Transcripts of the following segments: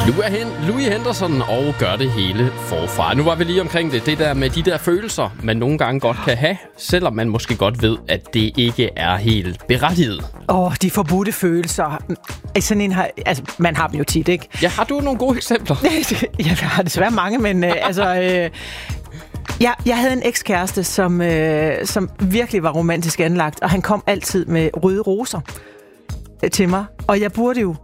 Louis Henderson og gør det hele forfra. Nu var vi lige omkring det der med de der følelser, man nogle gange godt kan have, selvom man måske godt ved, at det ikke er helt berettiget. De forbudte følelser. Sådan en man har dem jo tit, ikke? Ja, har du nogle gode eksempler? Jeg har desværre mange, men Jeg havde en ekskæreste, som virkelig var romantisk anlagt, og han kom altid med røde roser til mig. Og jeg burde jo...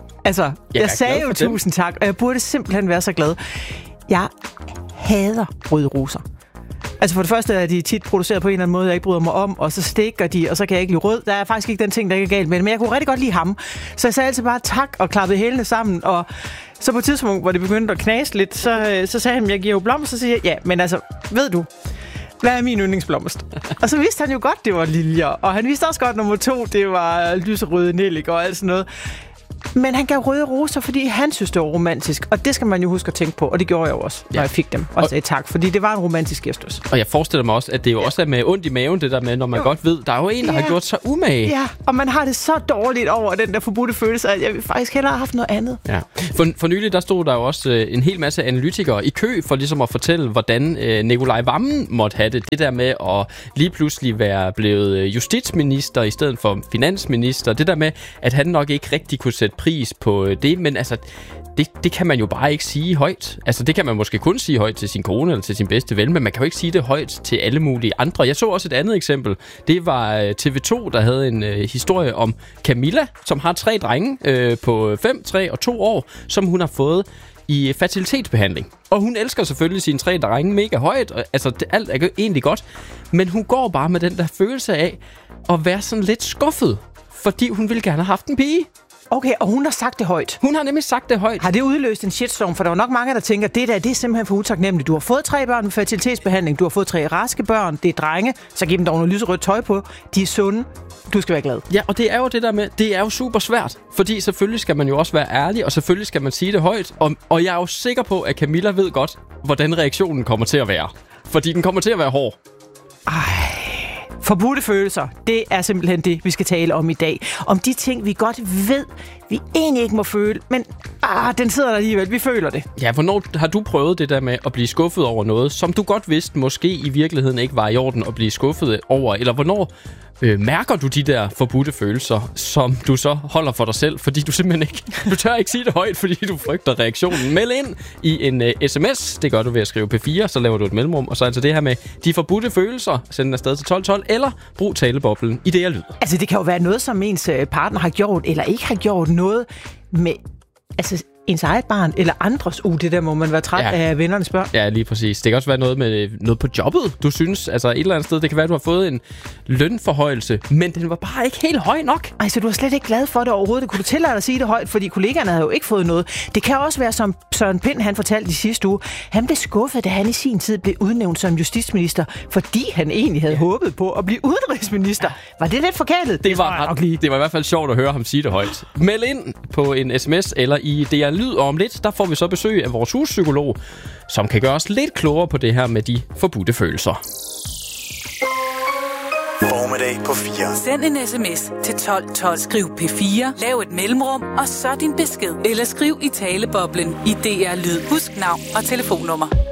jeg sagde jo tusind tak, og jeg burde simpelthen være så glad. Jeg hader røde roser. For det første er de tit produceret på en eller anden måde, jeg ikke bryder mig om, og så stikker de, og så kan jeg ikke lide rød. Der er faktisk ikke den ting, der ikke er galt med det, men jeg kunne rigtig godt lide ham. Så jeg sagde altid bare tak og klappede hælene sammen, og så på et tidspunkt, hvor det begyndte at knase lidt, så sagde han, jeg giver jo blomster, så siger jeg, ja, men ved du, hvad er min yndlingsblomst? Og så vidste han jo godt, det var liljer, og han vidste også godt, nummer 2, det var lyserøde nellik og alt sådan noget. Men han gav røde roser, fordi han synes, det var romantisk. Og det skal man jo huske at tænke på, og det gjorde jeg jo også, når jeg fik dem. Og sagde tak, fordi det var en romantisk gestus. Og jeg forestiller mig også, at det jo også er med ondt i maven, det der med, når man godt ved, der er jo en, der har gjort sig umage. Ja, og man har det så dårligt over den der forbudte følelse, at jeg vil faktisk hellere have haft noget andet. Ja. For nylig, der stod der jo også en hel masse analytikere i kø for ligesom at fortælle, hvordan Nikolaj Wammen måtte have det. Det der med at lige pludselig være blevet justitsminister i stedet for finansminister. Det der med, at han nok ikke rigtig kunne sætte pris på det, men det kan man jo bare ikke sige højt. Det kan man måske kun sige højt til sin kone eller til sin bedste ven, men man kan jo ikke sige det højt til alle mulige andre. Jeg så også et andet eksempel. Det var TV2, der havde en historie om Camilla, som har 3 drenge på 5, 3 og 2 år, som hun har fået i fertilitetsbehandling. Og hun elsker selvfølgelig sine 3 drenge mega højt. Alt er egentlig godt, men hun går bare med den der følelse af at være sådan lidt skuffet, fordi hun ville gerne have haft en pige. Okay, og hun har sagt det højt. Hun har nemlig sagt det højt. Har det udløst en shitstorm? For der var nok mange, der tænker, det er simpelthen for utaknemmeligt. Du har fået 3 børn med fertilitetsbehandling, du har fået 3 raske børn, det er drenge, så giv dem dog noget lyserødt tøj på. De er sunde. Du skal være glad. Ja, og det er jo det der med, det er jo super svært. Fordi selvfølgelig skal man jo også være ærlig, og selvfølgelig skal man sige det højt. Og jeg er jo sikker på, at Camilla ved godt, hvordan reaktionen kommer til at være. Fordi den kommer til at være hård. Forbudte følelser, det er simpelthen det, vi skal tale om i dag. Om de ting, vi godt ved, vi egentlig ikke må føle, men den sidder der alligevel, vi føler det. Ja, hvornår har du prøvet det der med at blive skuffet over noget, som du godt vidste måske i virkeligheden ikke var i orden at blive skuffet over? Eller hvornår mærker du de der forbudte følelser, som du så holder for dig selv, fordi du simpelthen ikke, du tør ikke sige det højt, fordi du frygter reaktionen. Meld ind i en sms, det gør du ved at skrive P4, så laver du et mellemrum, og så det her med de forbudte følelser, send den afsted til 1212, eller brug taleboblen i det jeg lyder. Det kan jo være noget, som ens partner har gjort, eller ikke har gjort noget med, ens eget barn, eller andres. Det der må man være træt af vennernes børn. Ja, lige præcis. Det kan også være noget med noget på jobbet, du synes. Et eller andet sted, det kan være, at du har fået en lønforhøjelse, men den var bare ikke helt høj nok. Så du er slet ikke glad for det overhovedet. Kunne du tillade dig at sige det højt, fordi kollegaerne havde jo ikke fået noget. Det kan også være, som Søren Pind, han fortalte i sidste uge. Han blev skuffet, da han i sin tid blev udnævnt som justitsminister, fordi han egentlig havde håbet på at blive udenrigsminister. Var det lidt forkælet? Det var i hvert fald sjovt at høre ham sige det højt. Meld ind på en sms eller i det lyd, og om lidt, der får vi så besøg af vores huspsykolog, som kan gøre os lidt klogere på det her med de forbudte følelser. Formiddag på 4. Send en sms til 1212. Skriv P4, lav et mellemrum, og så din besked. Eller skriv i taleboblen i DR Lyd. Husk navn og telefonnummer.